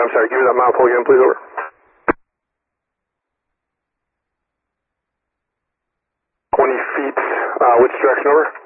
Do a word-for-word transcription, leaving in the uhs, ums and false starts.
I'm sorry, give me that mouthful again, please, over. twenty feet, uh, which direction, over?